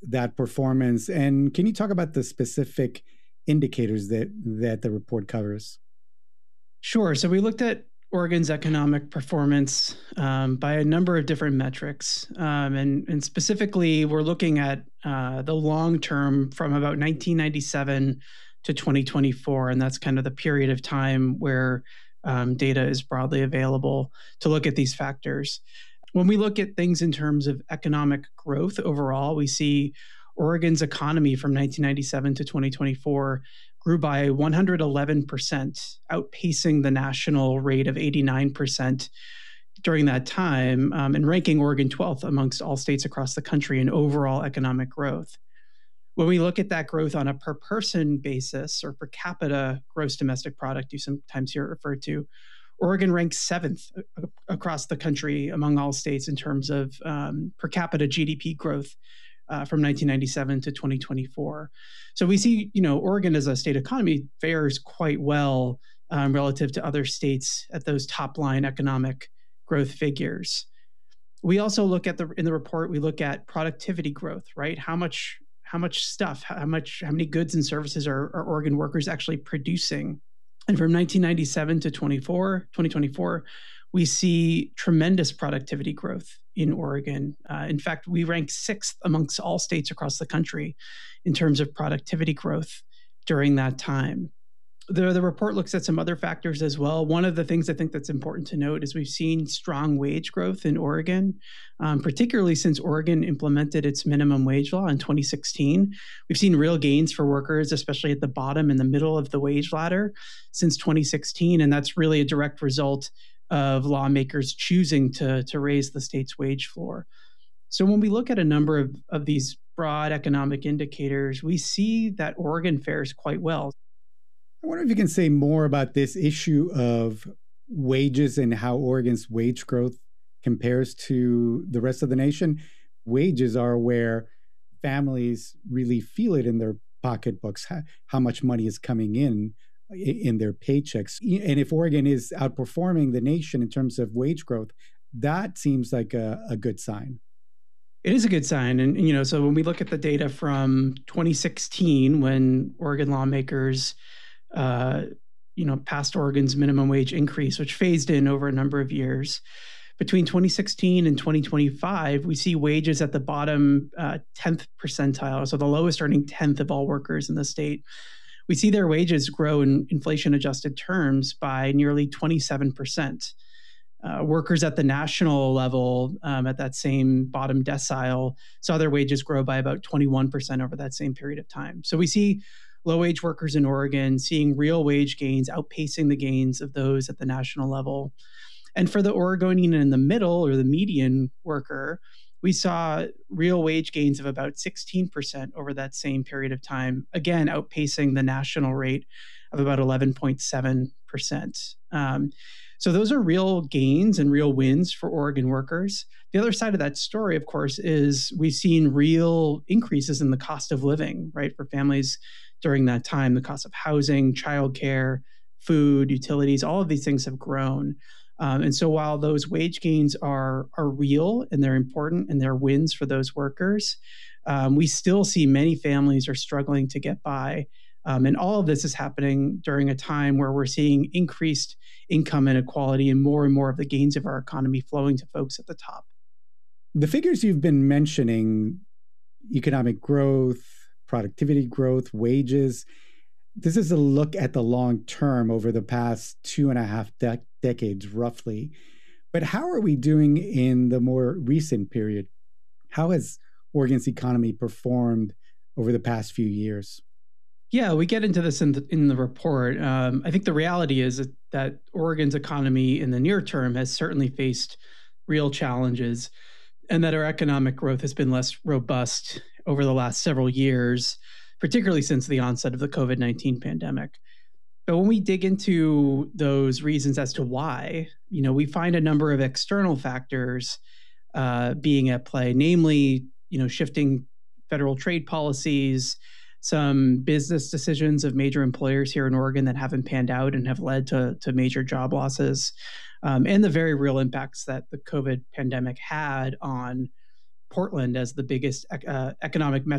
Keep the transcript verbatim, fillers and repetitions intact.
that performance. And can you talk about the specific indicators that that the report covers? Sure. So we looked at Oregon's economic performance um, by a number of different metrics. Um, and, and specifically, we're looking at uh, the long term from about nineteen ninety-seven to twenty twenty-four. And that's kind of the period of time where um, data is broadly available to look at these factors. When we look at things in terms of economic growth overall, we see Oregon's economy from nineteen ninety-seven to twenty twenty-four grew by one hundred eleven percent, outpacing the national rate of eighty-nine percent during that time, um, and ranking Oregon twelfth amongst all states across the country in overall economic growth. When we look at that growth on a per person basis or per capita gross domestic product, you sometimes hear it referred to, Oregon ranks seventh across the country among all states in terms of um, per capita G D P growth uh, from nineteen ninety-seven to twenty twenty-four. So we see, you know, Oregon as a state economy fares quite well um, relative to other states at those top line economic growth figures. We also look at the in the report, we look at productivity growth, right? How much how much stuff, how much how many goods and services are, are Oregon workers actually producing? And from nineteen ninety-seven to twenty twenty-four, we see tremendous productivity growth in Oregon. Uh, in fact, we rank sixth amongst all states across the country in terms of productivity growth during that time. The, the report looks at some other factors as well. One of the things I think that's important to note is we've seen strong wage growth in Oregon, um, particularly since Oregon implemented its minimum wage law in twenty sixteen. We've seen real gains for workers, especially at the bottom and the middle of the wage ladder since twenty sixteen. And that's really a direct result of lawmakers choosing to, to raise the state's wage floor. So when we look at a number of, of these broad economic indicators, we see that Oregon fares quite well. I wonder if you can say more about this issue of wages and how Oregon's wage growth compares to the rest of the nation. Wages are where families really feel it in their pocketbooks, how, how much money is coming in in their paychecks. And if Oregon is outperforming the nation in terms of wage growth, that seems like a, a good sign. It is a good sign. And, you know, so when we look at the data from twenty sixteen, when Oregon lawmakers Uh, you know, passed Oregon's minimum wage increase, which phased in over a number of years. Between twenty sixteen and twenty twenty-five, we see wages at the bottom uh, tenth percentile, so the lowest earning tenth of all workers in the state. We see their wages grow in inflation-adjusted terms by nearly twenty-seven percent. Uh, workers at the national level, um, at that same bottom decile, saw their wages grow by about twenty-one percent over that same period of time. So we see low-wage workers in Oregon seeing real wage gains outpacing the gains of those at the national level. And for the Oregonian in the middle or the median worker, we saw real wage gains of about sixteen percent over that same period of time, again, outpacing the national rate of about eleven point seven percent. Um, so those are real gains and real wins for Oregon workers. The other side of that story, of course, is we've seen real increases in the cost of living, right, for families during that time. The cost of housing, childcare, food, utilities, all of these things have grown. Um, and so while those wage gains are, are real and they're important and they're wins for those workers, um, we still see many families are struggling to get by. Um, and all of this is happening during a time where we're seeing increased income inequality and more and more of the gains of our economy flowing to folks at the top. The figures you've been mentioning, economic growth, productivity growth, wages, this is a look at the long term over the past two and a half de- decades, roughly. But how are we doing in the more recent period? How has Oregon's economy performed over the past few years? Yeah, we get into this in the, in the report. Um, I think the reality is that, that Oregon's economy in the near term has certainly faced real challenges, and that our economic growth has been less robust over the last several years, particularly since the onset of the COVID nineteen pandemic. But when we dig into those reasons as to why, you know, we find a number of external factors uh, being at play, namely, you know, shifting federal trade policies, some business decisions of major employers here in Oregon that haven't panned out and have led to, to major job losses, um, and the very real impacts that the COVID pandemic had on Portland as the biggest uh, economic